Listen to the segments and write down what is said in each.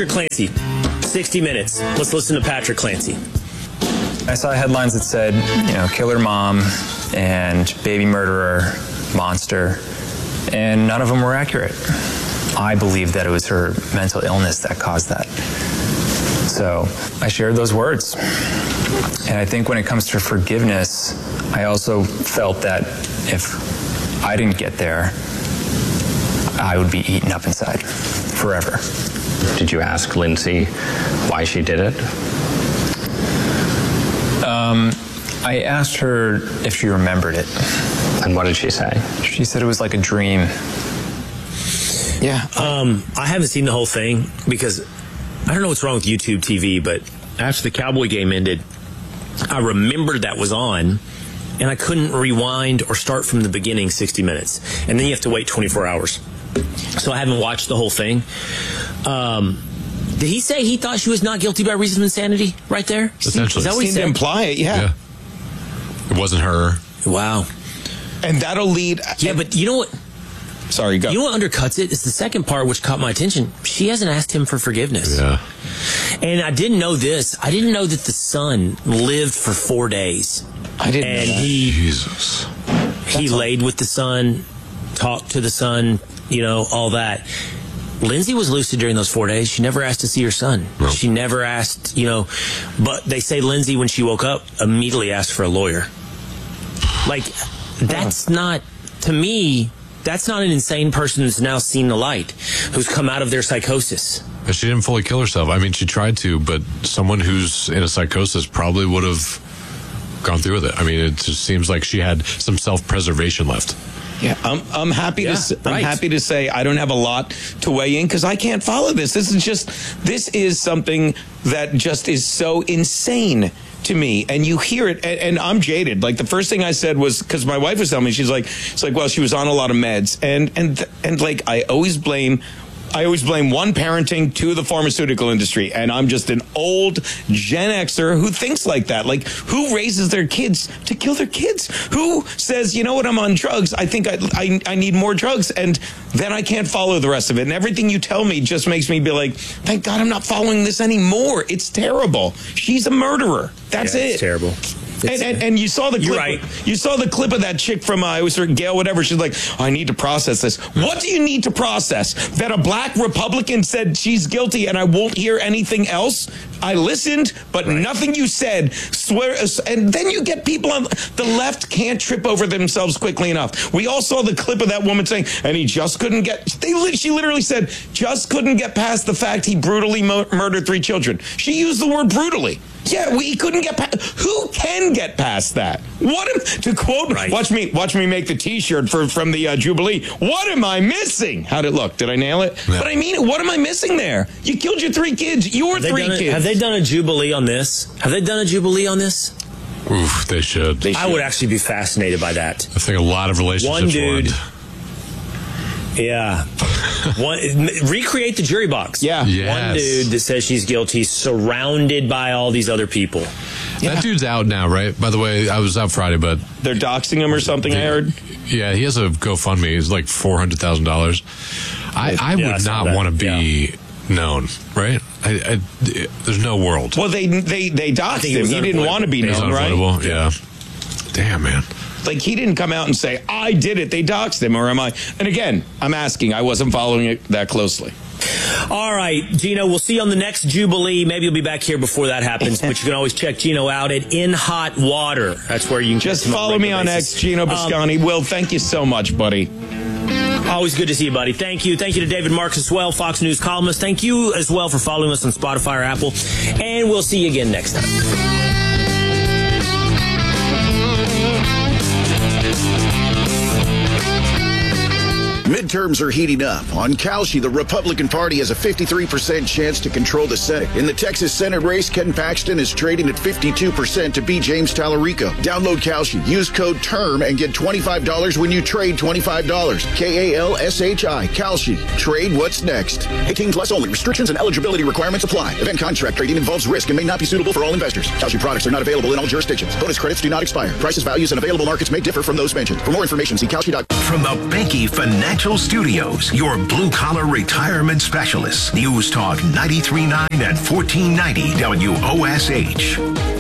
Patrick Clancy, 60 Minutes. Let's listen to Patrick Clancy. I saw headlines that said, killer mom and baby murderer, monster, and none of them were accurate. I believe that it was her mental illness that caused that. So I shared those words. And I think when it comes to forgiveness, I also felt that if I didn't get there, I would be eaten up inside forever. Did you ask Lindsay why she did it? I asked her if she remembered it. And what did she say? She said it was like a dream. Yeah. I haven't seen the whole thing because I don't know what's wrong with YouTube TV, but after the Cowboy game ended, I remembered that was on, and I couldn't rewind or start from the beginning 60 minutes. And then you have to wait 24 hours. So I haven't watched the whole thing. Did he say he thought she was not guilty by reason of insanity right there? Essentially. Is that what he Seemed said? to imply it, yeah. It wasn't her. Wow. And that'll lead... Yeah, but you know what? Sorry, go. You know what undercuts it? It's the second part which caught my attention. She hasn't asked him for forgiveness. Yeah. And I didn't know this. I didn't know that the son lived for 4 days. I didn't know And that. Jesus. he laid with the son, talked to the son, all that. Lindsay was lucid during those 4 days. She never asked to see her son. No. She never asked, but they say Lindsay, when she woke up, immediately asked for a lawyer. Like, that's not, to me, that's not an insane person who's now seen the light, who's come out of their psychosis. But she didn't fully kill herself. I mean, she tried to, but someone who's in a psychosis probably would have gone through with it. I mean, it just seems like she had some self-preservation left. Yeah, I'm happy to say I don't have a lot to weigh in because I can't follow this. This is something that just is so insane to me, and you hear it, and I'm jaded. Like, the first thing I said was, because my wife was telling me, it's like, well, she was on a lot of meds, and like, I always blame one, parenting, two, the pharmaceutical industry. And I'm just an old Gen Xer who thinks like that. Like, who raises their kids to kill their kids? Who says, you know what, I'm on drugs. I think I need more drugs. And then I can't follow the rest of it. And everything you tell me just makes me be like, thank God I'm not following this anymore. It's terrible. She's a murderer. That's it. It's terrible. And you saw the clip. You're right. You saw the clip of that chick from I was her Gail, whatever. She's like, I need to process this. What do you need to process? That a black Republican said she's guilty, and I won't hear anything else. I listened, but nothing you said. Swear, and then you get people on the left can't trip over themselves quickly enough. We all saw the clip of that woman saying, and he just couldn't get. She literally said, just couldn't get past the fact he brutally murdered 3 children. She used the word brutally. Yeah, we couldn't get past. Who can get past that? To quote, watch me make the T-shirt from the Jubilee. What am I missing? How'd it look? Did I nail it? Yeah. But I mean, what am I missing there? You killed your 3 kids. Your 3 kids. Have they done a Jubilee on this? Oof, they should. I would actually be fascinated by that. I think a lot of relationships One dude. would. Yeah. Recreate the jury box. Yeah. Yes. One dude that says she's guilty, surrounded by all these other people. That dude's out now, right? By the way, I was out Friday, but They're doxing him or something, I heard. yeah, he has a GoFundMe. It's like $400,000. I would not want to be known, right? There's no world. Well, they doxed him. He didn't want to be He's known, right? unavoidable, yeah. Damn, man. Like, he didn't come out and say, I did it. They doxed him, or am I? And again, I'm asking. I wasn't following it that closely. All right, Gino, we'll see you on the next Jubilee. Maybe you'll be back here before that happens, but you can always check Gino out at In Hot Water. That's where you can Just follow me on X, Gino Biscani. Will, thank you so much, buddy. Always good to see you, buddy. Thank you. Thank you to David Marks as well, Fox News columnist. Thank you as well for following us on Spotify or Apple. And we'll see you again next time. Midterms are heating up. On Kalshi, the Republican Party has a 53% chance to control the Senate. In the Texas Senate race, Ken Paxton is trading at 52% to beat James Tallarico. Download Kalshi, use code TERM, and get $25 when you trade $25. KALSHI, Kalshi. Trade what's next. 18 plus only. Restrictions and eligibility requirements apply. Event contract trading involves risk and may not be suitable for all investors. Kalshi products are not available in all jurisdictions. Bonus credits do not expire. Prices, values, and available markets may differ from those mentioned. For more information, see Kalshi.com. From the Banky Fanatic Financial Studios, your blue-collar retirement specialists. News Talk 93.9 and 1490 WOSH.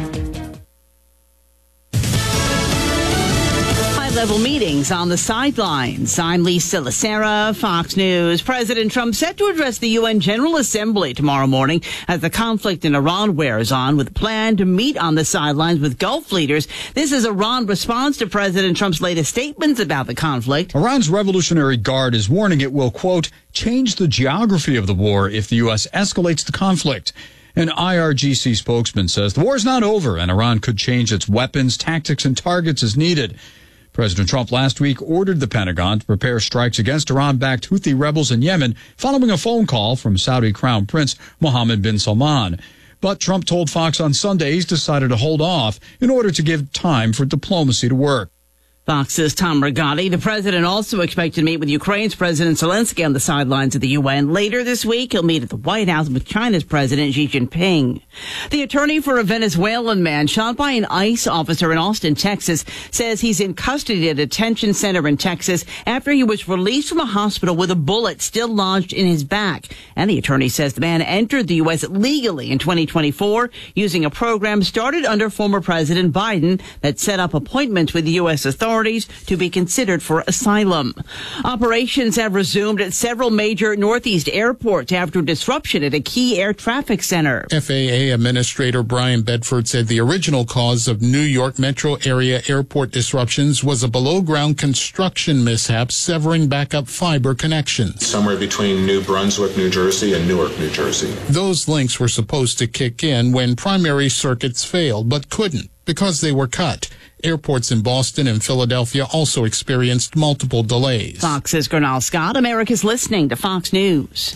High-level meetings on the sidelines. I'm Lisa Lacera, Fox News. President Trump set to address the UN General Assembly tomorrow morning as the conflict in Iran wears on, with a plan to meet on the sidelines with Gulf leaders. This is Iran's response to President Trump's latest statements about the conflict. Iran's Revolutionary Guard is warning it will, quote, change the geography of the war if the U.S. escalates the conflict. An IRGC spokesman says the war is not over and Iran could change its weapons, tactics, and targets as needed. President Trump last week ordered the Pentagon to prepare strikes against Iran-backed Houthi rebels in Yemen following a phone call from Saudi Crown Prince Mohammed bin Salman. But Trump told Fox on Sunday he's decided to hold off in order to give time for diplomacy to work. Fox's Tom Rigotti. The president also expected to meet with Ukraine's President Zelensky on the sidelines of the UN. Later this week, he'll meet at the White House with China's President Xi Jinping. The attorney for a Venezuelan man shot by an ICE officer in Austin, Texas, says he's in custody at a detention center in Texas after he was released from a hospital with a bullet still lodged in his back. And the attorney says the man entered the U.S. legally in 2024 using a program started under former President Biden that set up appointments with U.S. authorities to be considered for asylum. Operations have resumed at several major Northeast airports after disruption at a key air traffic center. FAA Administrator Brian Bedford said the original cause of New York metro area airport disruptions was a below-ground construction mishap severing backup fiber connections. Somewhere between New Brunswick, New Jersey and Newark, New Jersey. Those links were supposed to kick in when primary circuits failed, but couldn't because they were cut. Airports in Boston and Philadelphia also experienced multiple delays. Fox's Gernal Scott. America's listening to Fox News.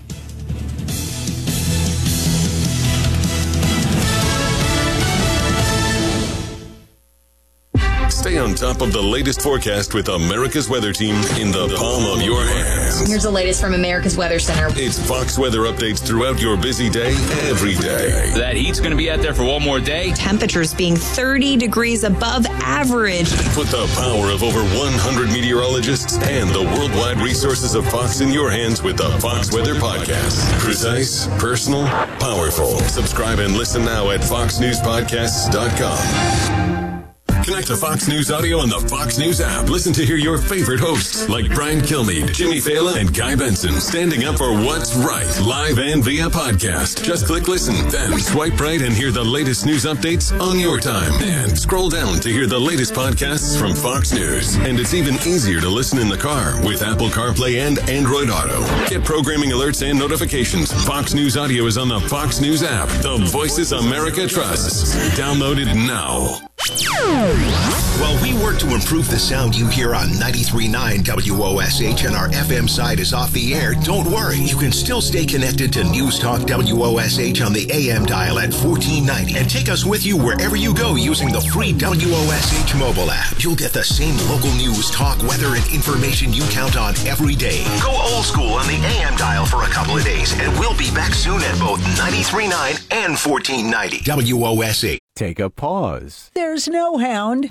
Stay on top of the latest forecast with America's Weather Team in the palm of your hands. Here's the latest from America's Weather Center. It's Fox weather updates throughout your busy day, every day. That heat's going to be out there for one more day. Temperatures being 30 degrees above average. Put the power of over 100 meteorologists and the worldwide resources of Fox in your hands with the Fox Weather Podcast. Precise, personal, powerful. Subscribe and listen now at foxnewspodcasts.com. Connect to Fox News Audio on the Fox News app. Listen to hear your favorite hosts like Brian Kilmeade, Jimmy Fallon, and Guy Benson standing up for what's right, live and via podcast. Just click listen, then swipe right and hear the latest news updates on your time. And scroll down to hear the latest podcasts from Fox News. And it's even easier to listen in the car with Apple CarPlay and Android Auto. Get programming alerts and notifications. Fox News Audio is on the Fox News app. The voices America trusts. Download it now. While we work to improve the sound you hear on 93.9 WOSH and our FM side is off the air, don't worry. You can still stay connected to News Talk WOSH on the AM dial at 1490 and take us with you wherever you go using the free WOSH mobile app. You'll get the same local news, talk, weather, and information you count on every day. Go old school on the AM dial for a couple of days, and we'll be back soon at both 93.9 and 1490 WOSH. Take a pause. There's no hound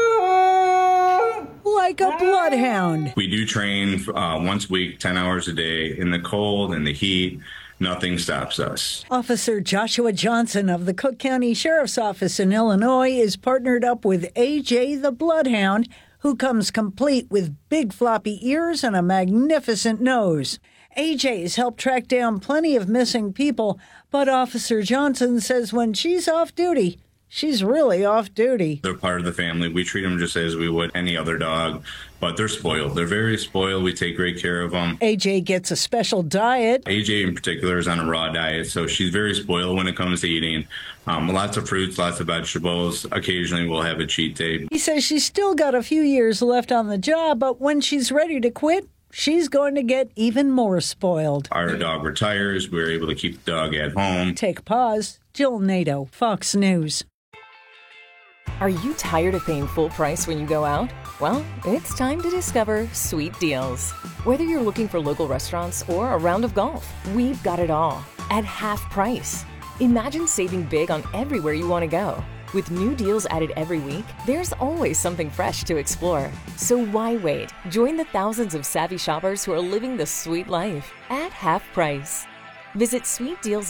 like a bloodhound. We do train once a week, 10 hours a day, in the cold and the heat. Nothing stops us. Officer Joshua Johnson of the Cook County Sheriff's Office in Illinois is partnered up with AJ the Bloodhound, who comes complete with big floppy ears and a magnificent nose. AJ's helped track down plenty of missing people, but Officer Johnson says when she's off duty, she's really off duty. They're part of the family. We treat them just as we would any other dog, but they're spoiled. They're very spoiled. We take great care of them. AJ gets a special diet. AJ in particular is on a raw diet, so she's very spoiled when it comes to eating. Lots of fruits, lots of vegetables. Occasionally we'll have a cheat day. He says she's still got a few years left on the job, but when she's ready to quit, she's going to get even more spoiled. Our dog retires. We're able to keep the dog at home. Take pause. Jill Nato, Fox News. Are you tired of paying full price when you go out? Well, it's time to discover Sweet Deals. Whether you're looking for local restaurants or a round of golf, we've got it all at half price. Imagine saving big on everywhere you want to go. With new deals added every week, there's always something fresh to explore. So why wait? Join the thousands of savvy shoppers who are living the sweet life at half price. Visit sweetdeals.com